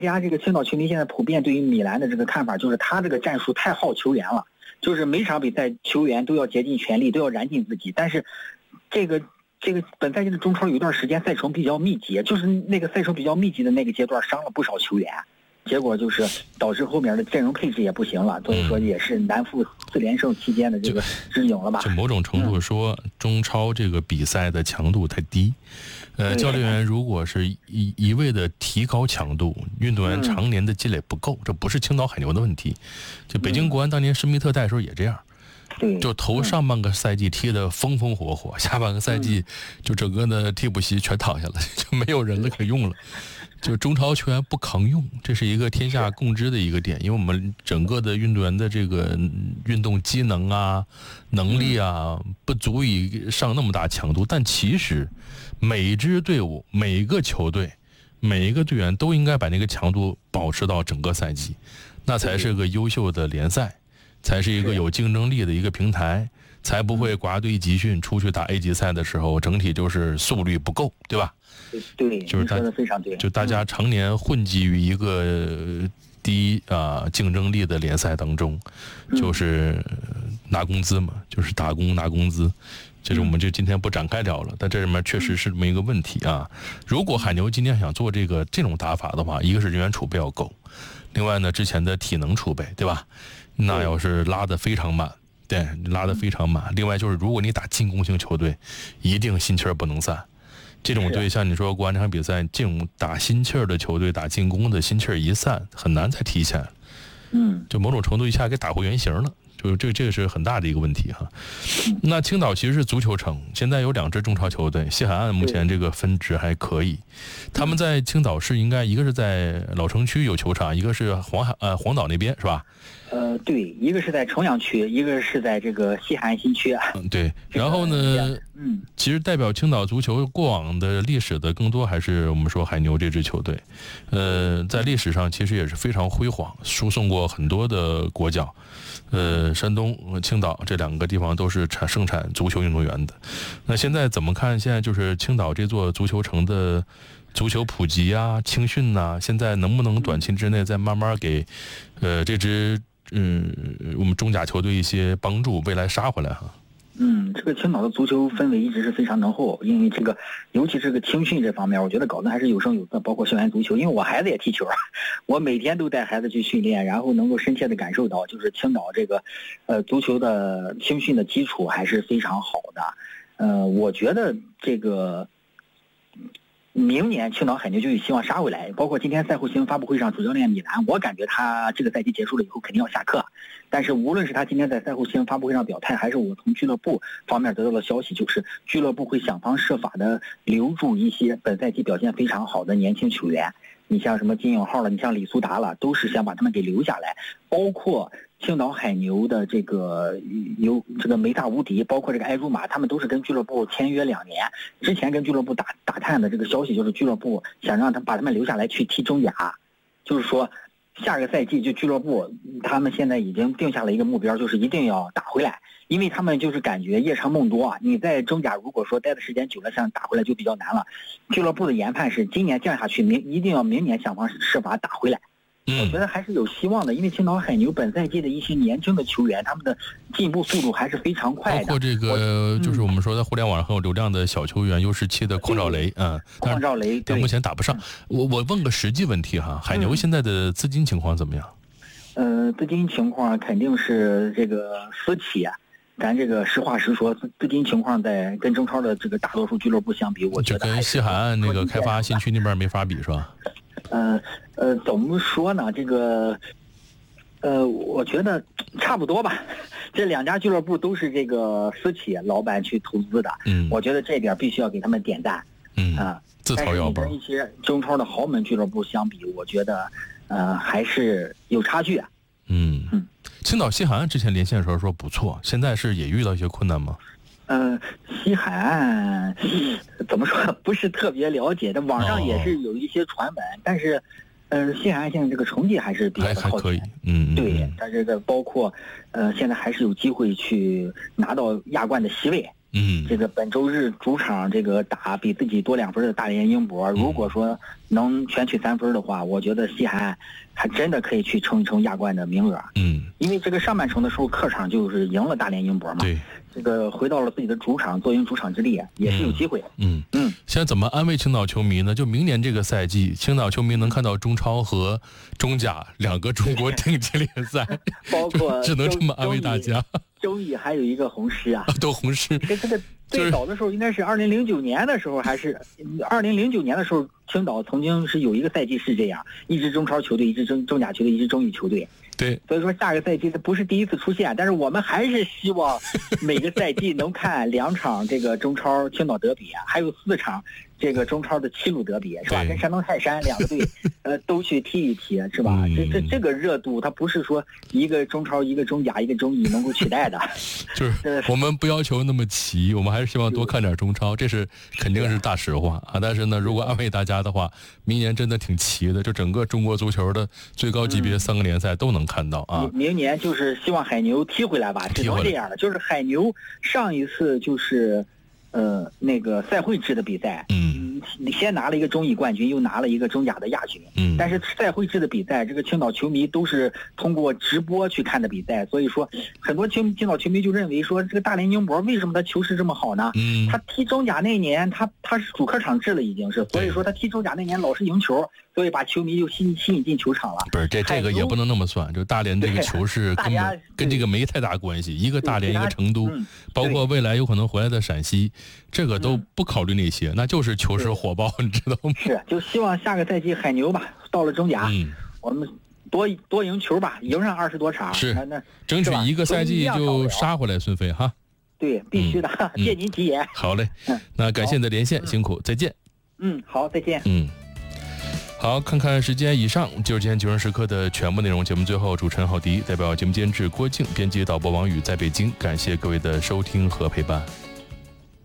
家这个青岛球迷现在普遍对于米兰的这个看法就是他这个战术太耗球员了，就是每场比赛球员都要竭尽全力，都要燃尽自己。但是这个本赛季的中超有一段时间赛程比较密集，就是那个赛程比较密集的那个阶段伤了不少球员，结果就是导致后面的阵容配置也不行了，所以说也是难负4连胜期间的这个阴影了吧。 就某种程度说，中超这个比赛的强度太低。教练员如果是一味的提高强度，运动员常年的积累不够，这不是青岛海牛的问题。就北京国安当年施密特带的时候也这样，就头上半个赛季踢得风风火火，下半个赛季就整个的替补席全躺下了，就没有人了可用了。就中超球员不抗用，这是一个天下共知的一个点，因为我们整个的运动员的这个运动机能啊、能力啊，不足以上那么大强度。但其实每一支队伍、每一个球队、每一个队员都应该把那个强度保持到整个赛季，那才是个优秀的联赛，才是一个有竞争力的一个平台，才不会挂队集训出去打 A 级赛的时候，整体就是速率不够，对吧？ 对， 就是说的非常对。 就大家常年混迹于一个低竞争力的联赛当中，就是拿工资嘛，就是打工拿工资。这是我们就今天不展开聊了，但这里面确实是这么一个问题啊。如果海牛今天想做这种打法的话，一个是人员储备要够，另外呢之前的体能储备，对吧？那要是拉得非常满。对，拉得非常满。另外就是，如果你打进攻型球队，一定心气儿不能散。这种队像你说国安这场比赛，这种打心气儿的球队，打进攻的心气儿一散，很难再提起来。就某种程度一下给打回原形了。就这个是很大的一个问题哈。那青岛其实是足球城，现在有2支中超球队，西海岸目前这个分值还可以。他们在青岛市应该一个是在老城区有球场，一个是黄岛那边是吧？ 对，一个是在城阳区，一个是在这个西海岸新区。 对。然后呢，其实代表青岛足球过往的历史的更多还是我们说海牛这支球队，在历史上其实也是非常辉煌，输送过很多的国脚。山东、青岛这2个地方都是盛产足球运动员的。那现在怎么看？现在就是青岛这座足球城的足球普及啊、青训呐，现在能不能短期之内再慢慢给这支我们中甲球队一些帮助，未来杀回来哈？ 这个青岛的足球氛围一直是非常浓厚，因为这个尤其是这个青训这方面，我觉得搞得还是有声有色，包括校园足球。因为我孩子也踢球，我每天都带孩子去训练，然后能够深切的感受到，就是青岛这个足球的青训的基础还是非常好的。我觉得这个明年青岛海牛就希望杀回来，包括今天赛后新闻发布会上，主教练米兰，我感觉他这个赛季结束了以后肯定要下课。但是无论是他今天在赛后新闻发布会上表态，还是我从俱乐部方面得到的消息，就是俱乐部会想方设法的留住一些本赛季表现非常好的年轻球员。你像什么金永浩了，你像李苏达了，都是想把他们给留下来。包括青岛海牛的这个有这个梅萨无敌，包括这个埃茹马，他们都是跟俱乐部签约2年。之前跟俱乐部打探的这个消息就是俱乐部想让把他们留下来去踢中甲，就是说下个赛季就俱乐部他们现在已经定下了一个目标，就是一定要打回来。因为他们就是感觉夜长梦多啊，你在中甲如果说待的时间久了，想打回来就比较难了。俱乐部的研判是今年降下去，一定要明年想方设法打回来。我觉得还是有希望的，因为青岛海牛本赛季的一些年轻的球员，他们的进步速度还是非常快的。 包括这个就是我们说在互联网上很有流量的小球员U17的邝兆雷， 邝兆雷， 但目前打不上。我问个实际问题哈，海牛现在的资金情况怎么样？ 资金情况肯定是这个私企啊。咱这个实话实说，资金情况在跟中超的这个大多数俱乐部相比，我觉得就跟西海岸那个开发新区那边没法比是吧？ 怎么说呢？这个，我觉得差不多吧。这2家俱乐部都是这个私企老板去投资的，我觉得这点必须要给他们点赞。 自掏腰包。 跟一些中超的豪门俱乐部相比，我觉得还是有差距啊。 青岛西海岸之前连线的时候说不错，现在是也遇到一些困难吗？ 西海岸怎么说不是特别了解，但网上也是有一些传闻，但是西海岸现在这个成绩还是比较靠前， 还可以。 对，它这个包括现在还是有机会去拿到亚冠的席位。 这个本周日主场这个打比自己多2分的大连英博，如果说能全取3分的话，我觉得西海还真的可以去冲一冲亚冠的名额。因为这个上半程的时候客场就是赢了大连英博嘛， 对， 这个回到了自己的主场，坐拥主场之利，也是有机会。 现在怎么安慰青岛球迷呢？就明年这个赛季，青岛球迷能看到中超和中甲2个中国顶级联赛， 包括只能这么安慰大家。 周乙还有一个红狮啊， 都红狮。 这个最早的时候应该是2009年的时候，还是2009年的时候，青岛曾经是有一个赛季是这样，一支中超球队，一支中甲球队，一支中乙球队。 对， 所以说下个赛季不是第一次出现，但是我们还是希望每个赛季能看2场这个中超青岛德比，还有4场这个中超的七路德比，是吧？跟山东泰山2个队都去踢一踢，是吧？这个热度，它不是说一个中超、一个中甲、一个中乙能够取代的。 就是我们不要求那么齐，我们还是希望多看点中超，这是肯定是大实话啊。但是呢，如果安慰大家的话，明年真的挺齐的，就整个中国足球的最高级别3个联赛都能看到啊。 明年就是希望海牛踢回来吧，只能这样了。就是海牛上一次就是那个赛会制的比赛，先拿了一个中乙冠军，又拿了一个中甲的亚军，但是赛会制的比赛，这个青岛球迷都是通过直播去看的比赛，所以说很多青岛球迷就认为说，这个大连英博为什么他球势这么好呢？他踢中甲那年他是主客场制了已经是，所以说他踢中甲那年老是赢球，所以把球迷就吸引进球场了。 不是这个也不能那么算，就大连这个球势根本跟这个没太大关系，一个大连一个成都，包括未来有可能回来的陕西，这个都不考虑那些，那就是球势火爆，你知道吗？ 是，就希望下个赛季海牛吧，到了中甲，我们多赢球吧，赢上20多场， 是那争取一个赛季就杀回来，孙飞哈。 对，必须的，借您吉言。 好嘞，那感谢你的连线，辛苦，再见。 好，再见。 好，看看时间，以上就是今天9人时刻的全部内容。节目最后，主持人郝迪代表节目监制郭靖，编辑导播王宇在北京，感谢各位的收听和陪伴。